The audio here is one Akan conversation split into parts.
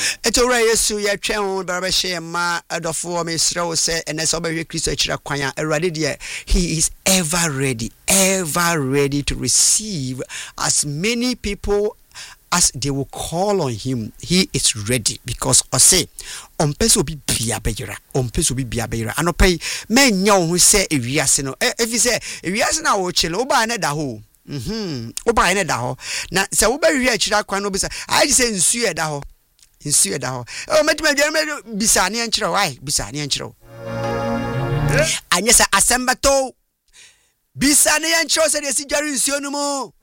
Etora Yesu ye twen baraba she ma adofo me srew se ene so be Kristo akira kwan Awurade de he is ever ready to receive as many people as they will call on him. He is ready because I say on peso bi bia beyira anopai men nya ho se ewiase no if you say ewiase na wo chile oba na da ho oba na da ho na se wo ba wi akira kwan no bisa I say nsu e da ho o metima dware bisa ne nkyere why bisa ne nkyere anya sa asembato bisa ne nkyere se de si dware nsu no mo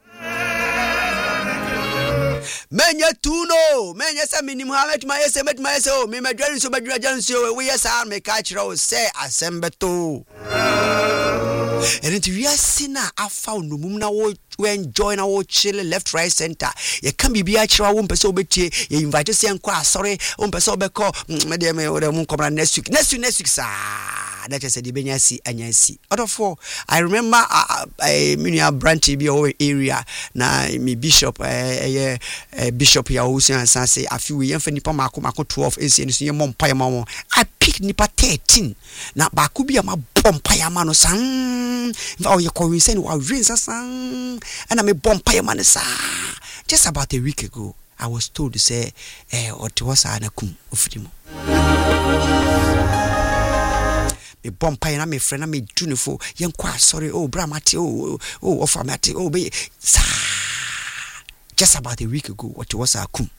Menya tuno menya sa minimum metima yese o me madware so badware janso we yesa me ka kire o se asembeto enti we asina afa onumum na wo enjoy na wo chill left right center ye kan bibia kire wo mpese obetie ye invite se enko asori wo mpese obeko me de me wo de mun komra next week sa that is the benyasi anyasi other I remember minia branch bi over area na me bishop bishop ya wo san say afi we yemfa nipa mako 12 ensi enso ye mompa ya ma I pick nipa 13 na ba ku bia ma bompa ya ma no san va o ye ko wi sen wa rin san and me bompa ya ma no sa just about a week ago I was told to say what was anakum ofidimo me bompa na me friend na me tunefo yenkwa sorry bra mate offer mate be sa just about a week ago what was akum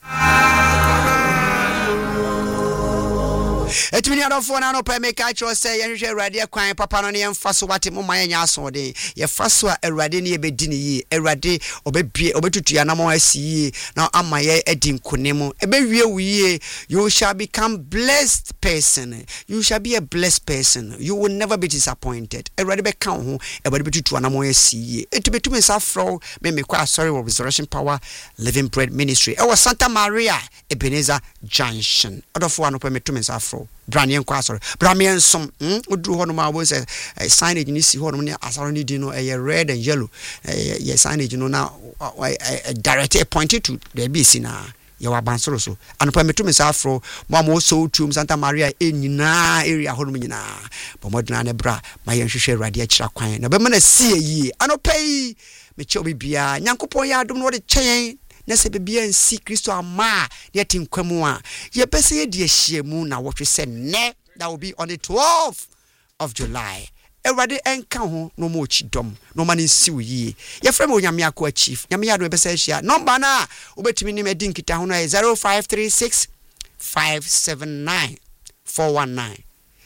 etimi na fo na no pa me ka cho say yenhwe Awurade kwan papa no ne yemfa so wate mo man nya aso de ye fa so a Awurade ne ye bedini yi Awurade obebie obetutu ya na mo asi na ama ye edi nkonemu ebewie wiye you shall become blessed person, you shall be a blessed person, you will never be disappointed. Awurade be kan ho Awurade betutu na mo asi etibetumi safro me kwa sorry of Resurrection Power Living Bread Ministry e was Santa Maria Ebenezer Junction odofo anopa metumi safro Branian Quasar, Bramian some would one of my words a signage in this horn as only do know a red and yellow. Yes, signage, now directly pointed to the BC. You are Bansoroso, and permit me afro, Mamma so to Santa Maria in na area Hormina, Pomodana bra, my share radiature quine. No, but man, see ye, I no pay me chobi bia, Yankopoya, don't know the chain. Nese bebia nsi Kristo ama ye tinkwamua ye pese ye die hiemu na what we say ne that will be on the 12th of July. Awurade enka ho no mo chidom no man nsi yi ye frem onyame akwa chief nyame ya do pese hia number na obetimi ni medi nkita ho no 0536 579 419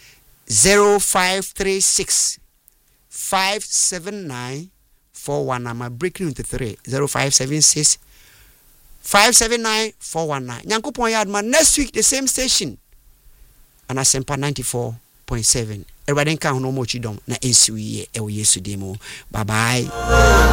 0536 579 419. I'm breaking into 3 0576 579 419. Nyankopon yadma next week the same station. And Asempa 94.7. Everybody can no mo chidom na ensuye e wo Yesu demo. Bye bye.